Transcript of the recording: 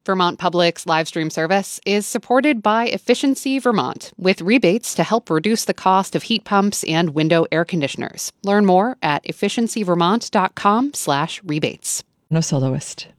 Vermont Public's live stream service is supported by Efficiency Vermont, with rebates to help reduce the cost of heat pumps and window air conditioners. Learn more at efficiencyvermont.com/rebates. No soloist.